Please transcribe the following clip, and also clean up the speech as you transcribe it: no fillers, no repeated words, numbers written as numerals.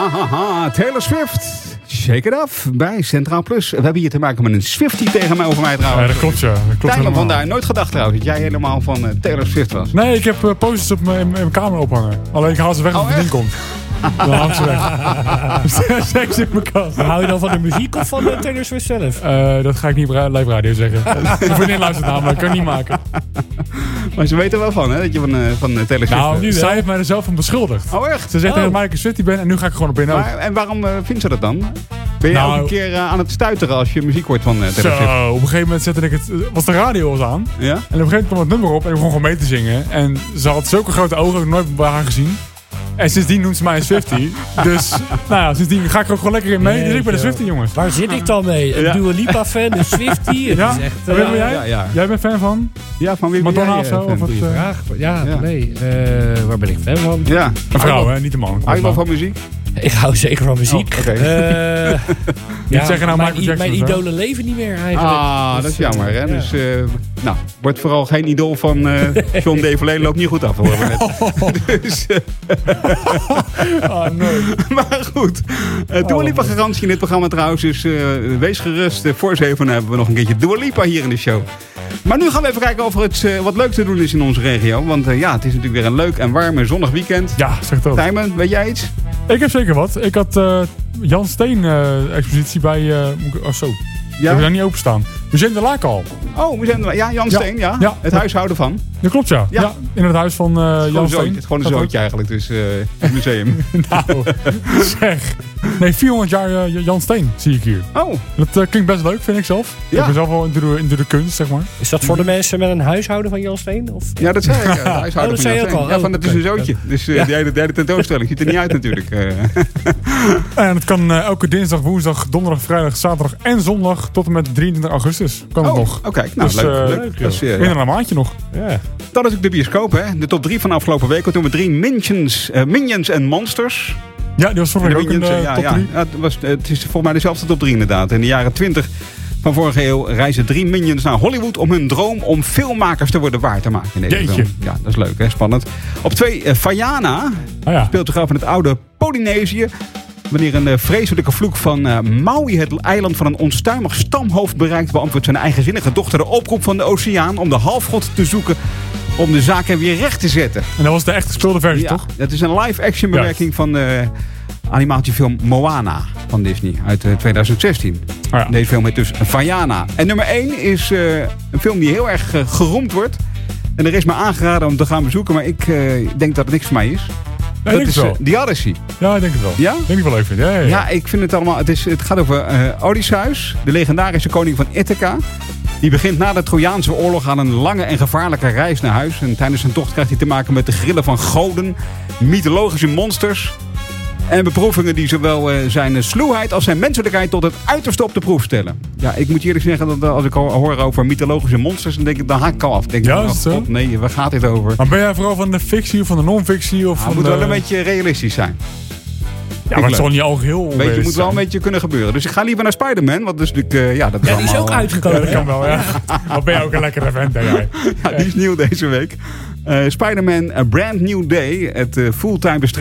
Hahaha, Taylor Swift. Shake it off bij Centraal Plus. We hebben hier te maken met een Swiftie tegen mij over mij trouwens. Ja, dat klopt, ja. Tijmen vandaar. Nooit gedacht trouwens dat jij helemaal van Taylor Swift was. Nee, ik heb posters op mijn kamer ophangen. Alleen ik haal ze weg als het komt. Dan haal ik ze weg. Seks in mijn kast. Hou je dan van de muziek of van Taylor Swift zelf? Dat ga ik niet op live radio zeggen. Mijn vriendin luistert namelijk, dat kan ik niet maken. Maar ze weten er wel van, hè? Dat je van Taylor Swift Nou, bent. zij heeft mij er zelf van beschuldigd. Oh, echt? Ze zegt tegen mij dat ik een Swiftie ben en nu ga ik gewoon op binnen. En waarom vindt ze dat dan? Ben je Nou, elke keer aan het stuiteren als je muziek hoort van Taylor Swift? Zo, op een gegeven moment zette ik het... Was de radio was aan. Ja? En op een gegeven moment kwam het nummer op en ik begon gewoon mee te zingen. En ze had zulke grote ogen, heb ik nooit bij haar gezien. En sindsdien noemt ze mij een Swiftie. Dus, nou ja, sindsdien ga ik er ook gewoon lekker in mee. Dus ik ben een Swiftie, jongens. Waar zit ik dan mee? Een Dua Lipa fan, een Swiftie? Het Ja? is echt, Weet je jij? Ja. Jij bent fan van? Ja, van wie ben Madonna jij, of zo? fan? Of wat, goeie vraag. Ja, Ja. nee. Waar ben ik fan van? Ja. een vrouw, hè? Niet een man. Hou je wel van muziek? Ik hou zeker van muziek. Oh, oké. zeggen nou Michael Jackson mijn of zo. idolen leven niet meer eigenlijk. Ah, dat is jammer, hè? Ja. Dus, nou, wordt vooral geen idool van John Deverleen. Loopt niet goed af, horen we net. Dus, maar goed. Dua Lipa garantie in dit programma trouwens. Dus wees gerust. Voor 7 hebben we nog een keertje Dua Lipa hier in de show. Maar nu gaan we even kijken of er wat leuk te doen is in onze regio. Want ja, het is natuurlijk weer een leuk en warm en zonnig weekend. Ja, zeg het ook. Tijmen, weet jij iets? Ik heb zeker wat. Ik had Jan Steen expositie bij... zo. Ik heb daar niet openstaan. We zijn de Laak al. Oh, we zijn er. Ja, Jan Steen, ja. Ja. Het huishouden van. Dat klopt, ja. Ja. Ja, in het huis van Jan Steen. Het is gewoon een zootje eigenlijk, dus het museum. Nou, zeg. Nee, 400 jaar Jan Steen zie ik hier. Oh, Dat klinkt best leuk, vind ik zelf. Ja. Ik ben zelf wel into de kunst, zeg maar. Is dat voor de mensen met een huishouden van Jan Steen? Of? ja, dat zei ik. Het huishouden dat van zei Jan je ook Steen. al. Ja, van het is een zootje. Dus die hele tentoonstelling ziet er niet uit natuurlijk. En het kan elke dinsdag, woensdag, donderdag, vrijdag, zaterdag en zondag tot en met 23 augustus. Kan het nog. Oké. Nou, Dus, leuk. Dat is, Binnen een maandje nog. Ja. dat is ook de bioscoop, hè. De top 3 van de afgelopen week. Toen we 3 Minions en Monsters. Ja, die was vorige week ook in de top 3. Ja, het is volgens mij dezelfde top 3 inderdaad. In de jaren 20 van vorige eeuw reizen 3 Minions naar Hollywood om hun droom om filmmakers te worden waar te maken. In deze Jeetje. film. Ja, dat is leuk, hè. Spannend. Op 2 Vaiana. Ah, ja. Speelt zich af in het oude Polynesië. Wanneer een vreselijke vloek van Maui het eiland van een onstuimig stamhoofd bereikt, beantwoordt zijn eigenzinnige dochter de oproep van de oceaan om de halfgod te zoeken om de zaken weer recht te zetten. En dat was de echt gespeelde versie, Ja, toch? dat is een live-action bewerking van de animatiefilm Moana van Disney uit 2016. Ah, ja. Deze film heet dus Vaiana. En nummer 1 is een film die heel erg geroemd wordt. En er is me aangeraden om te gaan bezoeken, maar ik denk dat het niks voor mij is. Ja, Dat ik is denk het wel. The Odyssey. Ja, ik denk het wel. Ja? Ik denk ik wel leuk vind. Ja. Ja, ik vind het allemaal... Het gaat over Odysseus, de legendarische koning van Ithaca. Die begint na de Trojaanse oorlog aan een lange en gevaarlijke reis naar huis. En tijdens zijn tocht krijgt hij te maken met de grillen van goden, mythologische monsters en beproevingen die zowel zijn sluwheid als zijn menselijkheid tot het uiterste op de proef stellen. Ja, ik moet je eerlijk zeggen dat als ik al hoor over mythologische monsters, dan denk ik, dan haak ik al af. Denk ik, Ja, oh, is het zo? God, nee, waar gaat dit over? Maar ben jij vooral van de fictie of van de non-fictie? Of Het van moet de... wel een beetje realistisch zijn. Ja, maar het zal niet al heel Weet je, het moet wel een beetje kunnen gebeuren. Dus ik ga liever naar Spider-Man, want dat is natuurlijk... ja, dat is Ja, die is allemaal, ook uitgekomen. Ja, dat kan wel, ja. Wat ben jij ook een lekkere vent, hè, jij? Ja, die is nieuw deze week. Spider-Man A Brand New Day. Het fulltime bestrijden